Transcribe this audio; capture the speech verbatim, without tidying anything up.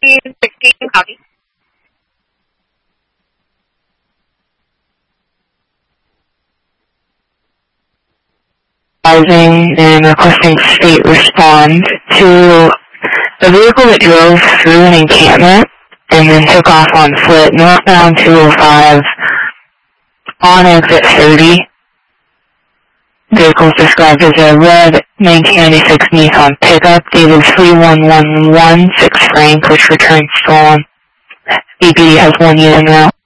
sixteen sixteen, copy. And requesting state respond to a vehicle that drove through an encampment and then took off on foot northbound two oh five on exit thirty. Vehicle is described as a red nineteen ninety-six Nissan pickup dated three one one one six Frank, which returned stolen. B P D has one unit now.